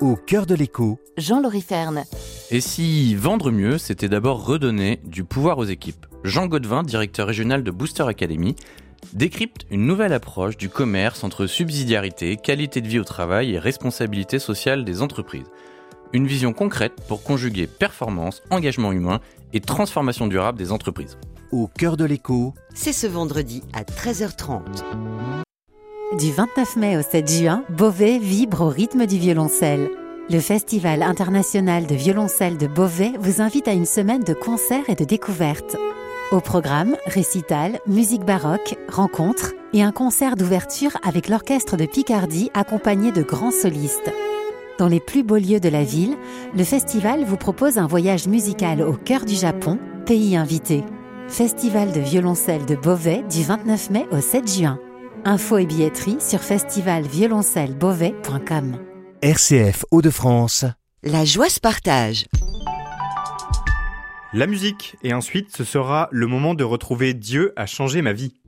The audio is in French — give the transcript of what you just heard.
Au cœur de l'écho, Jean-Laurie Ferne. Et si vendre mieux, c'était d'abord redonner du pouvoir aux équipes? Jean Godevin, directeur régional de Booster Academy, décrypte une nouvelle approche du commerce entre subsidiarité, qualité de vie au travail et responsabilité sociale des entreprises. Une vision concrète pour conjuguer performance, engagement humain et transformation durable des entreprises. au cœur de l'écho, C'est ce vendredi à 13h30. Du 29 mai au 7 juin, Beauvais vibre au rythme du violoncelle. Le Festival international de violoncelle de Beauvais vous invite à une semaine de concerts et de découvertes. Au programme, récital, musique baroque, rencontres et un concert d'ouverture avec l'orchestre de Picardie accompagné de grands solistes. Dans les plus beaux lieux de la ville, le festival vous propose un voyage musical au cœur du Japon, pays invité. Festival de violoncelle de Beauvais du 29 mai au 7 juin. Infos et billetterie sur festivalvioloncellebeauvais.com. RCF Hauts-de-France. La joie se partage. La musique, et ensuite ce sera le moment de retrouver Dieu a changé ma vie.